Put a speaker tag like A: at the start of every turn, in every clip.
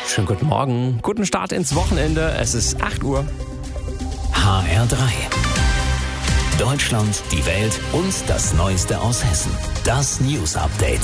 A: Schönen guten Morgen, guten Start ins Wochenende. Es ist 8 Uhr.
B: HR3. Deutschland, die Welt und das Neueste aus Hessen. Das News Update.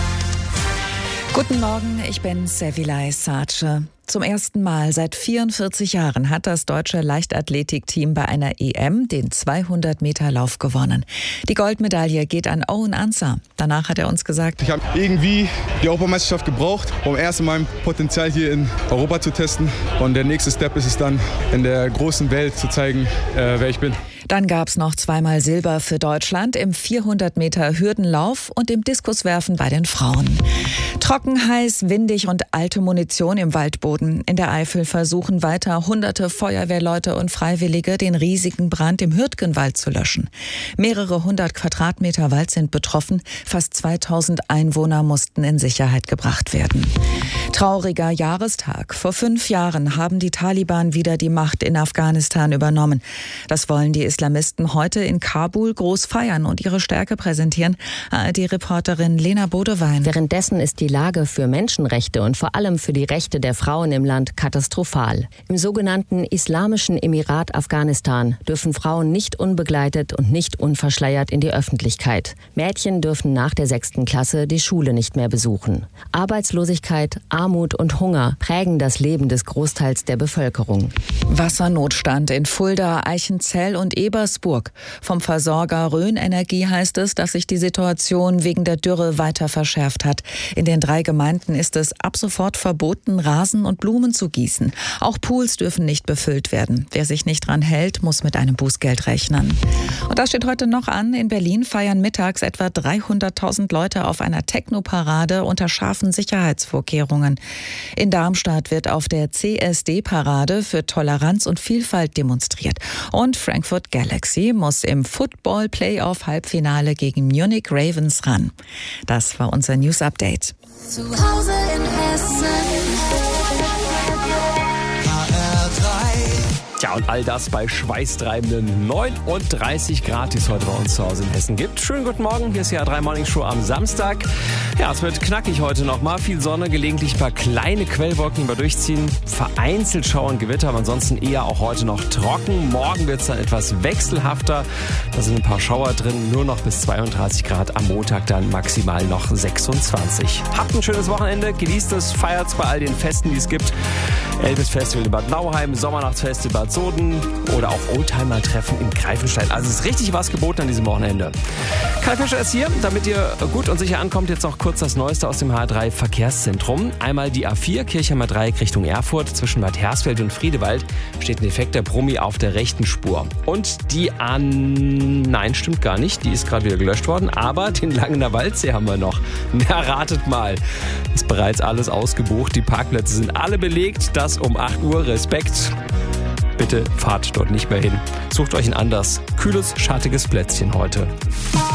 C: Guten Morgen, ich bin Sevilay Sace. Zum ersten Mal seit 44 Jahren hat das deutsche Leichtathletikteam bei einer EM den 200-Meter-Lauf gewonnen. Die Goldmedaille geht an Owen Ansah. Danach hat er uns gesagt:
D: Ich habe irgendwie die Europameisterschaft gebraucht, um erst mein Potenzial hier in Europa zu testen. Und der nächste Step ist es dann, in der großen Welt zu zeigen, wer ich bin.
C: Dann gab es noch zweimal Silber für Deutschland im 400-Meter-Hürdenlauf und im Diskuswerfen bei den Frauen. Trocken, heiß, windig und alte Munition im Waldboden. In der Eifel versuchen weiter hunderte Feuerwehrleute und Freiwillige, den riesigen Brand im Hürtgenwald zu löschen. Mehrere 100 Quadratmeter Wald sind betroffen. Fast 2000 Einwohner mussten in Sicherheit gebracht werden. Trauriger Jahrestag. Vor 5 Jahren haben die Taliban wieder die Macht in Afghanistan übernommen. Das wollen die Islamisten heute in Kabul groß feiern und ihre Stärke präsentieren. ARD-Reporterin Lena Bodewein.
E: Währenddessen ist die Lage für Menschenrechte und vor allem für die Rechte der Frauen im Land katastrophal. Im sogenannten Islamischen Emirat Afghanistan dürfen Frauen nicht unbegleitet und nicht unverschleiert in die Öffentlichkeit. Mädchen dürfen nach der 6. Klasse die Schule nicht mehr besuchen. Arbeitslosigkeit, Armut und Hunger prägen das Leben des Großteils der Bevölkerung.
C: Wassernotstand in Fulda, Eichenzell und Ebersburg. Vom Versorger Rhön Energie heißt es, dass sich die Situation wegen der Dürre weiter verschärft hat. In den 3 Gemeinden ist es ab sofort verboten, Rasen und Blumen zu gießen. Auch Pools dürfen nicht befüllt werden. Wer sich nicht dran hält, muss mit einem Bußgeld rechnen. Und das steht heute noch an. In Berlin feiern mittags etwa 300.000 Leute auf einer Techno-Parade unter scharfen Sicherheitsvorkehrungen. In Darmstadt wird auf der CSD-Parade für Toleranz und Vielfalt demonstriert. Und Frankfurt Galaxy muss im Football-Playoff-Halbfinale gegen Munich Ravens ran. Das war unser News-Update.
F: Zu Hause in Hessen.
A: Tja, und all das bei schweißtreibenden 39 Grad, die es heute bei uns zu Hause in Hessen gibt. Schönen guten Morgen, hier ist die HR3 Morning Show am Samstag. Ja, es wird knackig heute nochmal. Viel Sonne, gelegentlich ein paar kleine Quellwolken, die wir durchziehen. Vereinzelt Schauer und Gewitter, aber ansonsten eher auch heute noch trocken. Morgen wird es dann etwas wechselhafter. Da sind ein paar Schauer drin, nur noch bis 32 Grad. Am Montag dann maximal noch 26. Habt ein schönes Wochenende, genießt es, feiert es bei all den Festen, die es gibt. Elvis Festival in Bad Nauheim, Sommernachtsfest in Bad Soden oder auch Oldtimer-Treffen in Greifenstein. Also es ist richtig was geboten an diesem Wochenende. Kai Fischer ist hier, damit ihr gut und sicher ankommt. Jetzt noch kurz das Neueste aus dem HR3 Verkehrszentrum. Einmal die A4 Kirchheimer Dreieck Richtung Erfurt. Zwischen Bad Hersfeld und Friedewald steht ein defekter Brummi auf der rechten Spur. Und die nein, stimmt gar nicht. Die ist gerade wieder gelöscht worden. Aber den Langener Waldsee haben wir noch. Na, ratet mal. Ist bereits alles ausgebucht. Die Parkplätze sind alle belegt. Das um 8 Uhr. Respekt. Bitte fahrt dort nicht mehr hin. Sucht euch ein anderes, kühles, schattiges Plätzchen heute.